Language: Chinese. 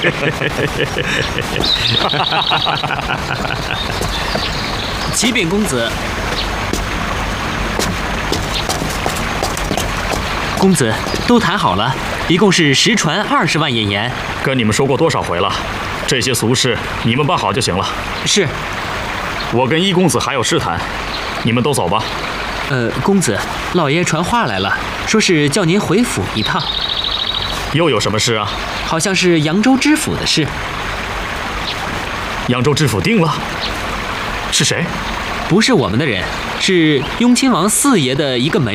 启禀公子。公子，都谈好了，一共是10船20万银盐。 跟你们说过多少回了，这些俗事你们办好就行了。 是。 我跟一公子还有事谈，你们都走吧。 公子，老爷传话来了，说是叫您回府一趟。 又有什么事啊？ 好像是扬州知府的事。 扬州知府定了？是谁？ 不是我们的人，是雍亲王四爷的一个门